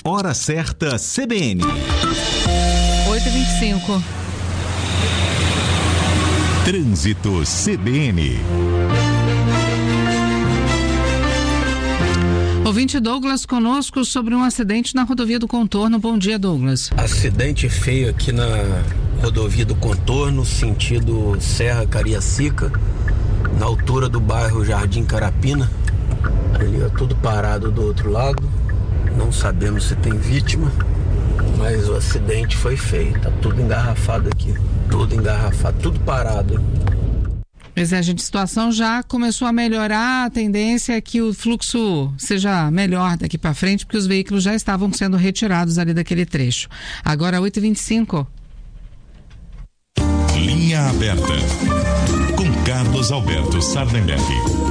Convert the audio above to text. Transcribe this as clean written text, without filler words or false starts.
Hora certa CBN. 8h25. Trânsito CBN. Ouvinte Douglas conosco sobre um acidente na rodovia do Contorno. Bom dia, Douglas. Acidente feio aqui na rodovia do Contorno, sentido Serra Cariacica, na altura do bairro Jardim Carapina. Ali é tudo parado do outro lado. Não sabemos se tem vítima, mas o acidente foi feio. Tá tudo engarrafado aqui. Tudo engarrafado, tudo parado. Pois é, gente, a situação já começou a melhorar, a tendência é que o fluxo seja melhor daqui para frente, porque os veículos já estavam sendo retirados ali daquele trecho. Agora 8h25. Linha aberta com Carlos Alberto Sardenberg.